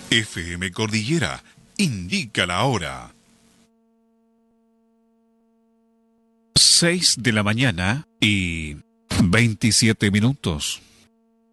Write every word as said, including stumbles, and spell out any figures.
F M Cordillera indica la hora. Seis de la mañana y veintisiete minutos.